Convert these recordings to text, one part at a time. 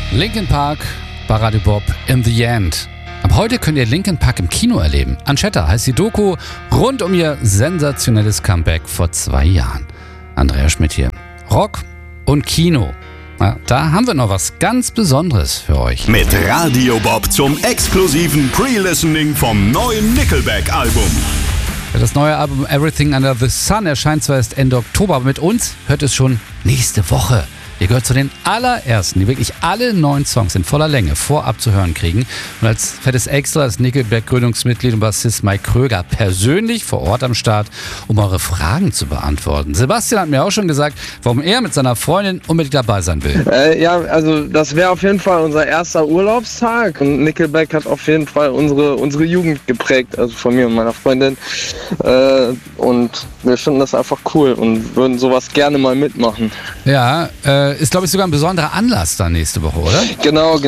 Linkin Park bei Radio Bob in the End. Ab heute könnt ihr Linkin Park im Kino erleben. Ancheta heißt die Doku rund um ihr sensationelles Comeback vor 2 Jahren. Andrea Schmidt hier. Rock und Kino. Na, da haben wir noch was ganz Besonderes für euch. Mit Radio Bob zum exklusiven Pre-Listening vom neuen Nickelback-Album. Das neue Album Everything Under the Sun erscheint zwar erst Ende Oktober, aber mit uns hört es schon nächste Woche. Ihr gehört zu den allerersten, die wirklich alle 9 Songs in voller Länge vorab zu hören kriegen. Und als fettes Extra ist Nickelback-Gründungsmitglied und Bassist Mike Kröger persönlich vor Ort am Start, um eure Fragen zu beantworten. Sebastian hat mir auch schon gesagt, warum er mit seiner Freundin unbedingt dabei sein will. Also das wäre auf jeden Fall unser erster Urlaubstag. Und Nickelback hat auf jeden Fall unsere Jugend geprägt, also von mir und meiner Freundin. Und wir finden das einfach cool und würden sowas gerne mal mitmachen. Ja, ist, glaube ich, sogar ein besonderer Anlass dann nächste Woche, oder? Genau.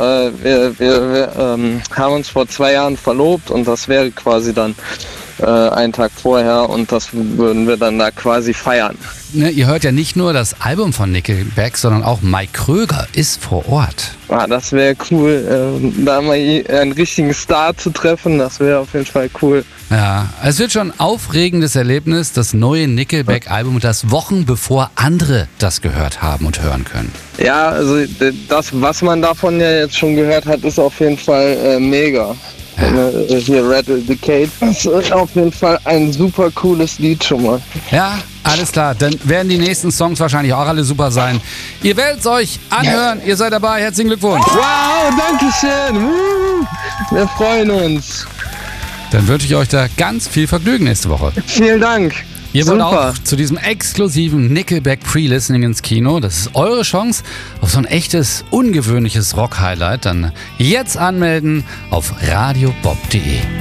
Wir haben uns vor 2 Jahren verlobt und das wäre quasi dann einen Tag vorher und das würden wir dann da quasi feiern. Ne, ihr hört ja nicht nur das Album von Nickelback, sondern auch Mike Kröger ist vor Ort. Das wäre cool, da mal einen richtigen Star zu treffen, das wäre auf jeden Fall cool. Ja, es wird schon ein aufregendes Erlebnis, das neue Nickelback-Album, das Wochen bevor andere das gehört haben und hören können. Ja, also das, was man davon ja jetzt schon gehört hat, ist auf jeden Fall mega. Ja. Hier Rattle the Cage. Das ist auf jeden Fall ein super cooles Lied schon mal. Ja, alles klar. Dann werden die nächsten Songs wahrscheinlich auch alle super sein. Ihr werdet es euch anhören. Ihr seid dabei. Herzlichen Glückwunsch. Wow, danke schön. Wir freuen uns. Dann wünsche ich euch da ganz viel Vergnügen nächste Woche. Vielen Dank. Ihr wollt auch zu diesem exklusiven Nickelback Pre-Listening ins Kino. Das ist eure Chance auf so ein echtes, ungewöhnliches Rock-Highlight. Dann jetzt anmelden auf radiobob.de.